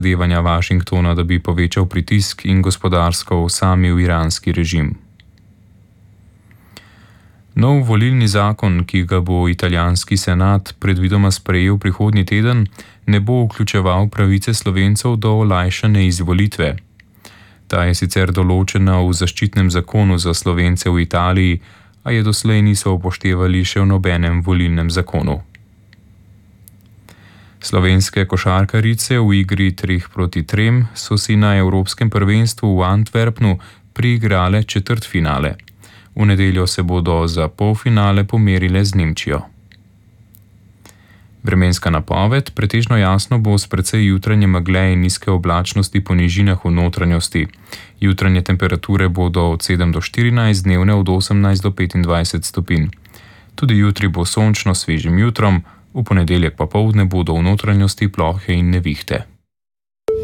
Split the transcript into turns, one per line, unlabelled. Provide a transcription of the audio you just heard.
prizadevanja Washingtona, da bi povečal pritisk in gospodarsko osamil iranski režim. Nov volilni zakon, ki ga bo italijanski senat predvidoma sprejel prihodnji teden, ne bo vključeval pravice Slovencev do olajšane izvolitve. Ta je sicer določena v zaščitnem zakonu za Slovence v Italiji, a je doslej niso upoštevali še v nobenem volilnem zakonu. Slovenske košarkarice v igri 3-3 so si na Evropskem prvenstvu v Antwerpnu priigrale četrtfinale. V nedeljo se bodo za polfinale pomerile z Nemčijo. Vremenska napoved: pretežno jasno bo s precej jutranje megle in nizke oblačnosti po nižinah v notranjosti. Jutranje temperature bodo od 7 do 14, dnevne od 18 do 25 stopinj. Tudi jutri bo sončno s svežim jutrom, v ponedeljek popoldne bodo v notranjosti plohe in nevihte.